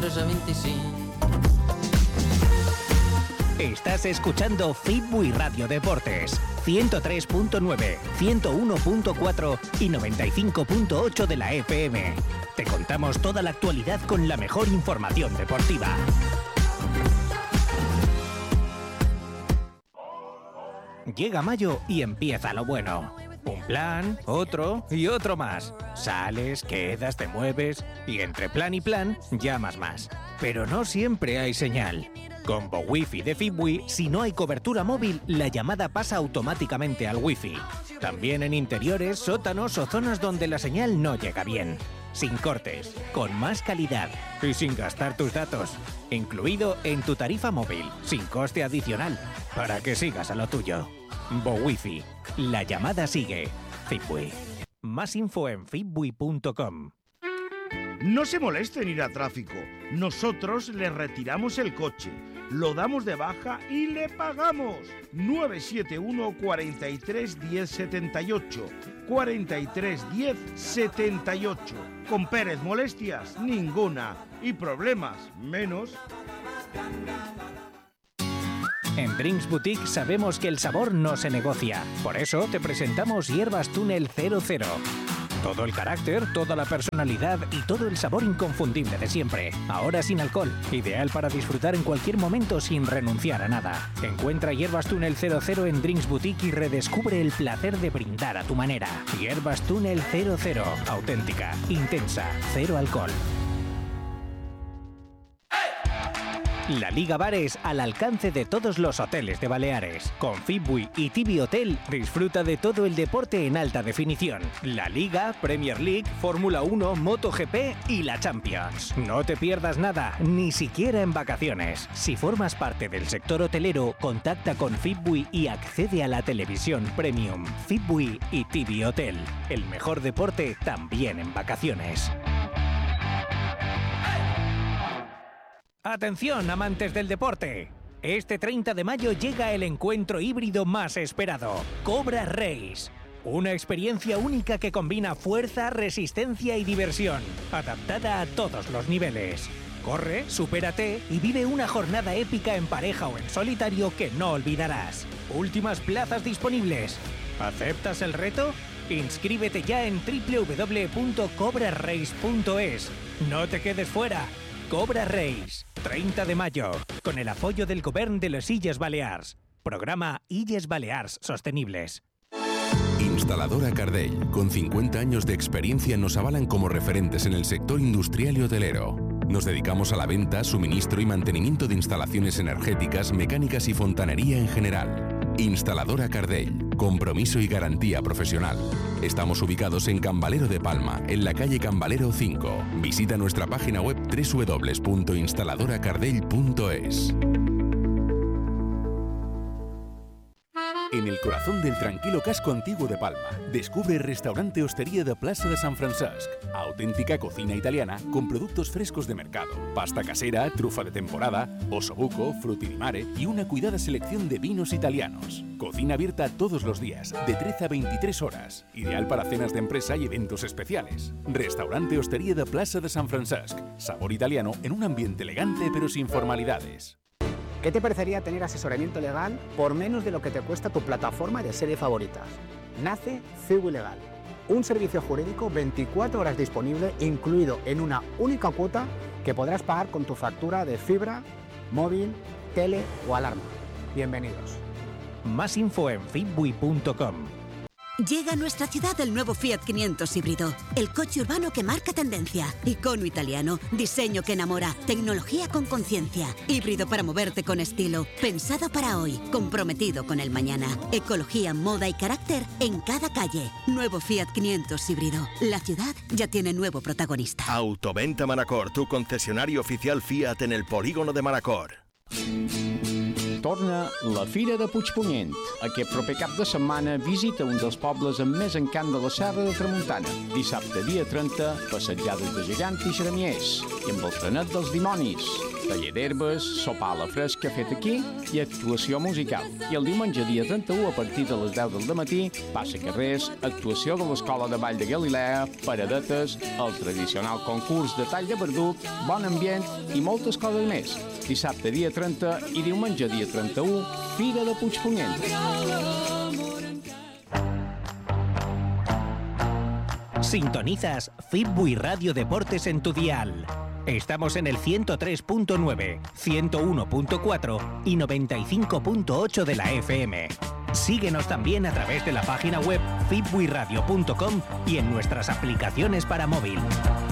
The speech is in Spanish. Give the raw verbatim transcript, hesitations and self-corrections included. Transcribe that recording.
tres a veinticinc. Estás escuchando Fitbui Radio Deportes, ciento tres punto nueve, ciento uno punto cuatro y noventa y cinco punto ocho de la F M. Te contamos toda la actualidad con la mejor información deportiva. Llega mayo y empieza lo bueno. Un plan, otro y otro más. Sales, quedas, te mueves y entre plan y plan llamas más. Pero no siempre hay señal. Con BoWiFi de Fitbui, si no hay cobertura móvil, la llamada pasa automáticamente al Wi-Fi. También en interiores, sótanos o zonas donde la señal no llega bien. Sin cortes, con más calidad y sin gastar tus datos. Incluido en tu tarifa móvil, sin coste adicional, para que sigas a lo tuyo. BoWiFi. La llamada sigue. Fitbui. Más info en fitbui punto com. No se moleste en ir a tráfico. Nosotros le retiramos el coche, lo damos de baja y le pagamos. nueve siete uno, cuatro tres, uno cero siete ocho. cuatro tres, uno cero siete ocho. Con Pérez, molestias ninguna. Y problemas menos. En Drinks Boutique sabemos que el sabor no se negocia. Por eso te presentamos Hierbas Túnel cero cero. Todo el carácter, toda la personalidad y todo el sabor inconfundible de siempre. Ahora sin alcohol. Ideal para disfrutar en cualquier momento sin renunciar a nada. Encuentra Hierbas Túnel cero cero en Drinks Boutique y redescubre el placer de brindar a tu manera. Hierbas Túnel cero cero. Auténtica, intensa, cero alcohol. La Liga Bares al alcance de todos los hoteles de Baleares. Con Fitbui y Tibi Hotel disfruta de todo el deporte en alta definición. La Liga, Premier League, Fórmula uno, MotoGP y la Champions. No te pierdas nada, ni siquiera en vacaciones. Si formas parte del sector hotelero, contacta con Fitbui y accede a la televisión premium. Fitbui y Tibi Hotel. El mejor deporte también en vacaciones. ¡Atención, amantes del deporte! Este treinta de mayo llega el encuentro híbrido más esperado, Cobra Race. Una experiencia única que combina fuerza, resistencia y diversión, adaptada a todos los niveles. Corre, supérate y vive una jornada épica en pareja o en solitario que no olvidarás. Últimas plazas disponibles. ¿Aceptas el reto? Inscríbete ya en doble u doble u doble u punto cobra race punto es. No te quedes fuera. Cobra Race, treinta de mayo, con el apoyo del Govern de les Illes Balears. Programa Illes Balears Sostenibles. Instaladora Cardell, con cincuenta años de experiencia, nos avalan como referentes en el sector industrial y hotelero. Nos dedicamos a la venta, suministro y mantenimiento de instalaciones energéticas, mecánicas y fontanería en general. Instaladora Cardell, compromiso y garantía profesional. Estamos ubicados en Can Valero de Palma, en la calle Can Valero cinco. Visita nuestra página web doble u doble u doble u punto instaladora cardell punto es. En el corazón del tranquilo casco antiguo de Palma, descubre el restaurante Hostería de Plaza de San Francesc. Auténtica cocina italiana con productos frescos de mercado, pasta casera, trufa de temporada, osobuco, frutti di mare y una cuidada selección de vinos italianos. Cocina abierta todos los días, de trece a veintitrés horas. Ideal para cenas de empresa y eventos especiales. Restaurante Hostería de Plaza de San Francesc. Sabor italiano en un ambiente elegante pero sin formalidades. ¿Qué te parecería tener asesoramiento legal por menos de lo que te cuesta tu plataforma de serie favoritas? Nace Fitbui Legal, un servicio jurídico veinticuatro horas disponible, incluido en una única cuota que podrás pagar con tu factura de fibra, móvil, tele o alarma. Bienvenidos. Más info en fitbui punto com. Llega a nuestra ciudad el nuevo Fiat quinientos híbrido, el coche urbano que marca tendencia, icono italiano, diseño que enamora, tecnología con conciencia, híbrido para moverte con estilo, pensado para hoy, comprometido con el mañana, ecología, moda y carácter en cada calle. Nuevo Fiat quinientos híbrido, la ciudad ya tiene nuevo protagonista. Autoventa Manacor, tu concesionario oficial Fiat en el polígono de Manacor. Torna la Fira de Puigpunyent. Aquest proper cap de setmana visita un dels pobles amb més encant de la Serra de Tramuntana. Dissabte, dia trenta, passejades de gegant i xeramiers. I amb el frenet dels dimonis. taller d'herbes, sopar a la fresca fet aquí i actuació musical. I el diumenge dia trenta-u, a partir de les deu del matí, passa carrers, actuació de l'Escola de Ball de Galilea, paradetes, el tradicional concurs de tall de verdut, bon ambient i moltes coses més. Dissabte dia trenta i diumenge dia trenta-u, Fira de Puigpunyent. Sintonizas Fitbui Radio Deportes en tu dial. Estamos en el ciento tres punto nueve, ciento uno punto cuatro y noventa y cinco punto ocho de la F M. Síguenos también a través de la página web fitbuiradio punto com y en nuestras aplicaciones para móvil.